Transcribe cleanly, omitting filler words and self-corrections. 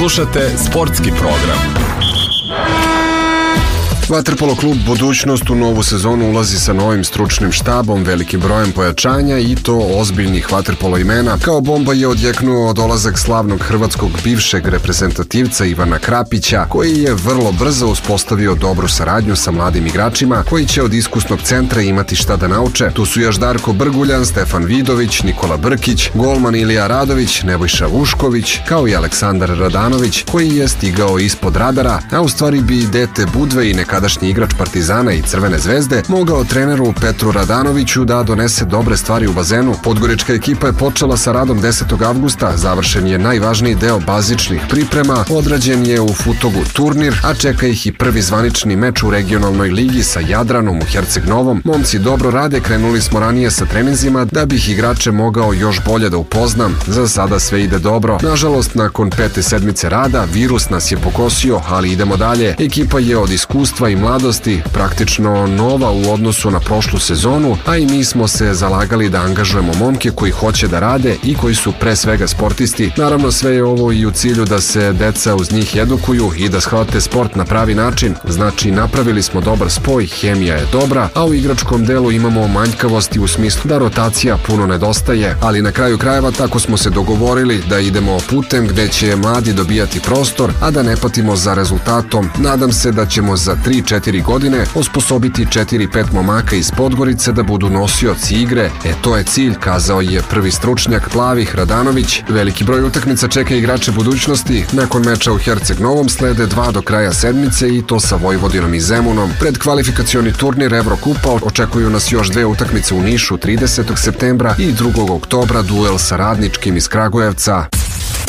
Slušate sportski program. Vaterpolo klub Budućnost u novu sezonu ulazi sa novim stručnim štabom, velikim brojem pojačanja i to ozbiljnih vaterpolo imena. Kao bomba je odjeknuo dolazak slavnog hrvatskog bivšeg reprezentativca Ivana Krapića, koji je vrlo brzo uspostavio dobru saradnju sa mladim igračima, koji će od iskusnog centra imati šta da nauče. Tu su još Darko Brguljan, Stefan Vidović, Nikola Brkić, golman Ilija Radović, Nebojša Vušković, kao i Aleksandar Radanović, koji je stigao ispod radara, a u stvari bi Dete Budve i nekadašnji igrač Partizana i Crvene zvezde mogao treneru Petru Radanoviću da donese dobre stvari u bazenu. Podgorička ekipa je počela sa radom 10. avgusta, završen je najvažniji deo bazičnih priprema, odrađen je u Futogu turnir, a čeka ih i prvi zvanični meč u regionalnoj ligi sa Jadranom u Herceg Novom. Momci dobro rade, krenuli smo ranije sa treninzima da bih igrače mogao još bolje da upoznam. Za sada sve ide dobro. Nažalost, nakon 5. sedmice rada, virus nas je pokosio, ali idemo dalje. Ekipa je od iskustva i mladosti praktično nova u odnosu na prošlu sezonu, a i mi smo se zalagali da angažujemo momke koji hoće da rade i koji su pre svega sportisti. Naravno, sve je ovo i u cilju da se deca uz njih edukuju i da shvate sport na pravi način. Znači, napravili smo dobar spoj, hemija je dobra, a u igračkom delu imamo manjkavosti u smislu da rotacija puno nedostaje, ali na kraju krajeva tako smo se dogovorili da idemo putem gde će mladi dobijati prostor, a da ne patimo za rezultatom. Nadam se da ćemo za 3-4 godine osposobiti 4-5 momaka iz Podgorice da budu nosioci igre. To je cilj, kazao je prvi stručnjak plavih Radanović. Veliki broj utakmica čeka igrače Budućnosti. Nakon meča u Herceg Novom slede 2 do kraja sedmice i to sa Vojvodinom i Zemunom. Pred kvalifikacioni turnir Evrokupa očekuju nas još 2 utakmice u Nišu 30. septembra i 2. oktobra duel sa Radničkim iz Kragujevca.